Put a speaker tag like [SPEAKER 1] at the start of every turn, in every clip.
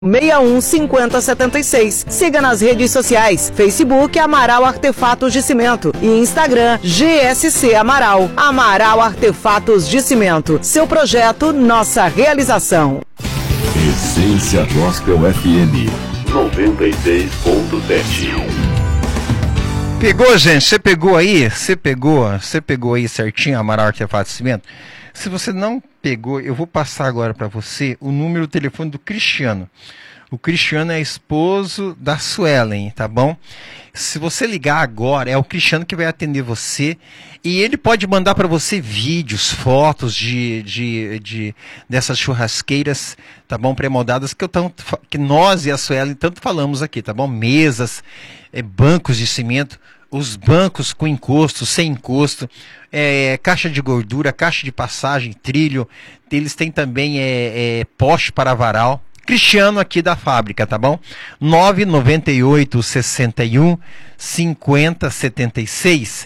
[SPEAKER 1] 615076. Siga nas redes sociais, Facebook Amaral Artefatos de Cimento e Instagram GSC Amaral. Amaral Artefatos de Cimento. Seu projeto, nossa realização.
[SPEAKER 2] Essência Gospel FM 96.7.
[SPEAKER 3] Pegou, gente? Você pegou aí? Você pegou aí certinho Amaral Artefatos de Cimento? Se você não pegou, eu vou passar agora para você o número do telefone do Cristiano. O Cristiano é esposo da Suelen, tá bom? Se você ligar agora, é o Cristiano que vai atender você e ele pode mandar para você vídeos, fotos dessas churrasqueiras, tá bom? Pré-moldadas que nós e a Suelen tanto falamos aqui, tá bom? Mesas, bancos de cimento. Os bancos com encosto, sem encosto, caixa de gordura, caixa de passagem, trilho. Eles têm também poste para varal. Cristiano aqui da fábrica, tá bom? 998 61 50 76.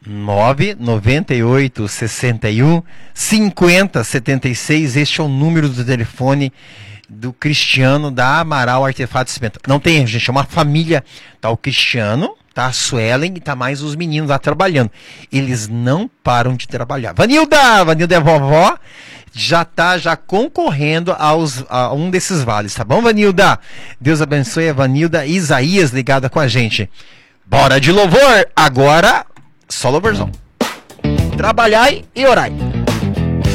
[SPEAKER 3] 998 61 50 76. Este é o número do telefone do Cristiano da Amaral Artefatos de Cimento. Não tem erro, gente, é uma família. Tá o Cristiano, tá a Suelen e tá mais os meninos lá trabalhando. Eles não param de trabalhar. Vanilda é vovó, já concorrendo a um desses vales, tá bom, Vanilda? Deus abençoe a Vanilda. Isaías ligada com a gente. Bora de louvor, agora só louvorzão. Trabalhai e orai.